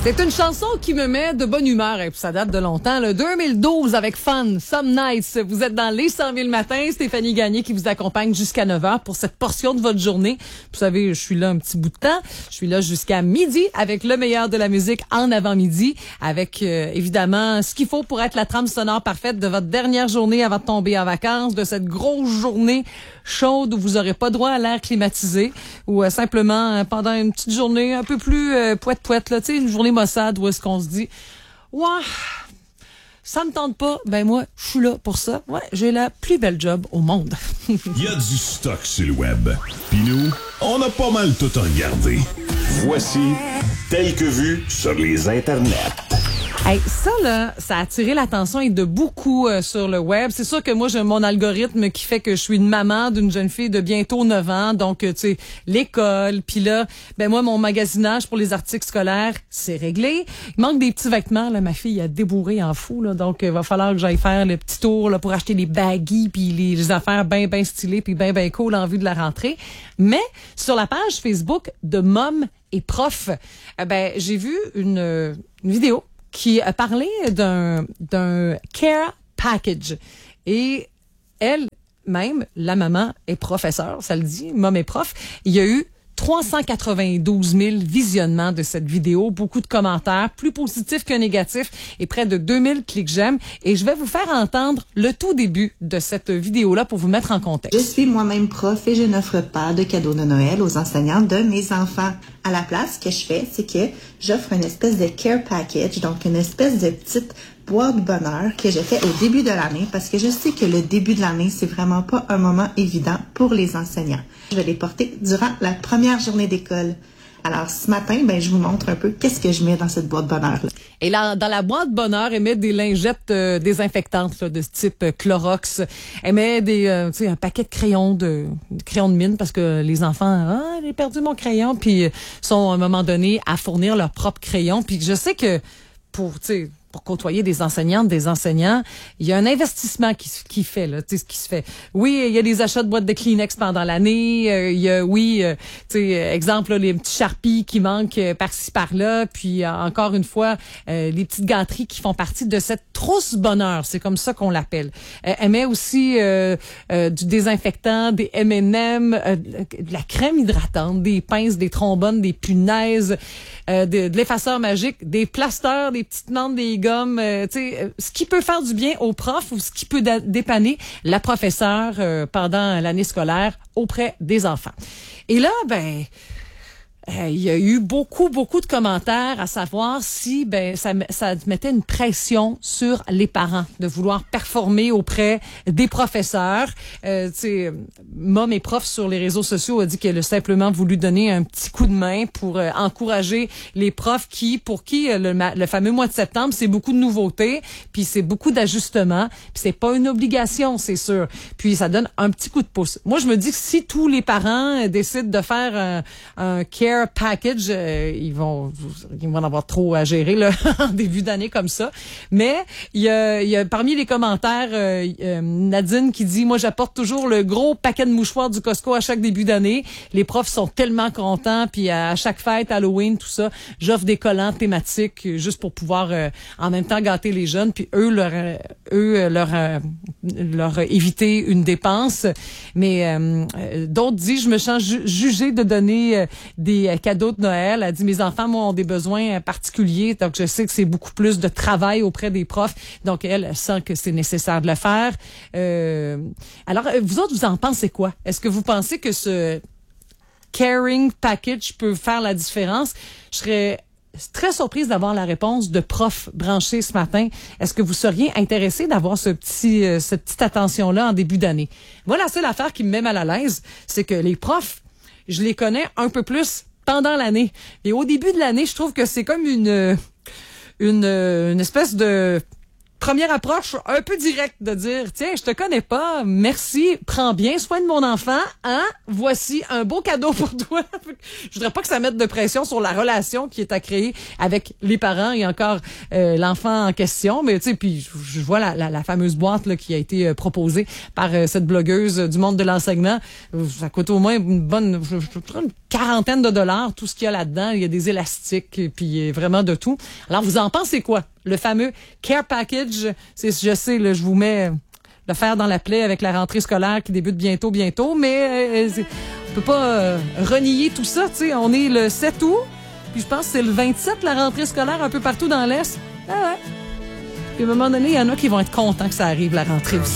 C'est une chanson qui me met de bonne humeur et puis ça date de longtemps. Le 2012 avec Fun, Some Nights. Vous êtes dans les 100 000 matins. Stéphanie Gagné qui vous accompagne jusqu'à 9h pour cette portion de votre journée. Vous savez, je suis là un petit bout de temps. Je suis là jusqu'à midi avec le meilleur de la musique en avant-midi. Avec évidemment ce qu'il faut pour être la trame sonore parfaite de votre dernière journée avant de tomber en vacances. De cette grosse journée chaude où vous n'aurez pas droit à l'air climatisé. Ou simplement pendant une petite journée un peu plus poète-poète. Là, tu sais, une journée maussade où est-ce qu'on se dit « Ouais, ça me tente pas. » Ben moi, je suis là pour ça. Ouais, j'ai la plus belle job au monde. Il y a du stock sur le web. Puis nous, on a pas mal tout regardé. Voici Tel que vu sur les internets. Hey, ça, là, ça a attiré l'attention et de beaucoup sur le web. C'est sûr que moi, j'ai mon algorithme qui fait que je suis une maman d'une jeune fille de bientôt 9 ans. Donc, tu sais, l'école. Puis là, ben moi, mon magasinage pour les articles scolaires, c'est réglé. Il manque des petits vêtements. Là, ma fille a débourré en fou. Là, donc, il va falloir que j'aille faire le petit tour là, pour acheter les baggies puis les affaires bien stylées puis bien cool en vue de la rentrée. Mais sur la page Facebook de Mom et Prof, ben j'ai vu une vidéo qui a parlé d'un care package. Et elle-même, la maman est professeure, ça le dit, Mom est prof. Il y a eu 392 000 visionnements de cette vidéo, beaucoup de commentaires, plus positifs que négatifs, et près de 2000 clics j'aime. Et je vais vous faire entendre le tout début de cette vidéo-là pour vous mettre en contexte. Je suis moi-même prof et je n'offre pas de cadeaux de Noël aux enseignants de mes enfants. À la place, ce que je fais, c'est que j'offre une espèce de care package, donc une espèce de petite boîte de bonheur que je fais au début de l'année parce que je sais que le début de l'année, c'est vraiment pas un moment évident pour les enseignants. Je vais les porter durant la première journée d'école. Alors, ce matin, ben, je vous montre un peu qu'est-ce que je mets dans cette boîte bonheur-là. Et là, dans la boîte bonheur, elle met des lingettes désinfectantes là, de ce type Clorox. Elle met des, tu sais, un paquet de crayons de mine parce que les enfants, j'ai perdu mon crayon, puis sont à un moment donné à fournir leur propre crayon. Puis je sais que pour côtoyer des enseignantes, des enseignants, il y a un investissement qui se fait. Oui, il y a des achats de boîtes de Kleenex pendant l'année. Il y a, exemple, là, les petits Sharpies qui manquent par-ci, par-là. Puis, encore une fois, les petites gâteries qui font partie de cette trousse bonheur. C'est comme ça qu'on l'appelle. Elle met aussi du désinfectant, des M&M, de la crème hydratante, des pinces, des trombones, des punaises, de l'effaceur magique, des plasteurs, des petites menthes, des gommes, ce qui peut faire du bien aux profs ou ce qui peut dépanner la professeure pendant l'année scolaire auprès des enfants. Et là, ben, il y a eu beaucoup de commentaires à savoir si ça mettait une pression sur les parents de vouloir performer auprès des professeurs. Mom et prof sur les réseaux sociaux a dit qu'elle a simplement voulu donner un petit coup de main pour encourager les profs pour qui le fameux mois de septembre, c'est beaucoup de nouveautés, puis c'est beaucoup d'ajustements, puis c'est pas une obligation, c'est sûr. Puis ça donne un petit coup de pouce. Moi, je me dis que si tous les parents décident de faire un care package, ils vont en avoir trop à gérer là, en début d'année comme ça. Mais il y a parmi les commentaires Nadine qui dit « Moi, j'apporte toujours le gros paquet de mouchoirs du Costco à chaque début d'année. Les profs sont tellement contents. Puis à chaque fête, Halloween, tout ça, j'offre des collants thématiques juste pour pouvoir en même temps gâter les jeunes. Puis eux leur éviter une dépense. Mais d'autres disent « Je me sens jugée de donner des cadeaux de Noël. » Elle dit « Mes enfants, moi, ont des besoins particuliers. Donc, je sais que c'est beaucoup plus de travail auprès des profs. » Donc, elle sent que c'est nécessaire de le faire. Alors, vous autres, vous en pensez quoi? Est-ce que vous pensez que ce caring package peut faire la différence? Je serais très surprise d'avoir la réponse de profs branchés ce matin. Est-ce que vous seriez intéressé d'avoir cette petite attention-là en début d'année? Voilà, la seule affaire qui me met mal à l'aise, c'est que les profs, je les connais un peu plus pendant l'année. Et au début de l'année, je trouve que c'est comme une espèce de première approche un peu directe de dire, tiens, je te connais pas, merci, prends bien soin de mon enfant, hein, voici un beau cadeau pour toi. Je voudrais pas que ça mette de pression sur la relation qui est à créer avec les parents et encore l'enfant en question, mais tu sais, puis je vois la fameuse boîte là, qui a été proposée par cette blogueuse du monde de l'enseignement. Ça coûte au moins une bonne, une quarantaine de dollars, tout ce qu'il y a là-dedans. Il y a des élastiques, et puis vraiment de tout. Alors, vous en pensez quoi? Le fameux Care Package, je sais, là, je vous mets le fer dans la plaie avec la rentrée scolaire qui débute bientôt, mais on peut pas renier tout ça, tu sais. On est le 7 août, puis je pense que c'est le 27, la rentrée scolaire un peu partout dans l'Est. Ah ouais. Puis à un moment donné, il y en a qui vont être contents que ça arrive, la rentrée aussi.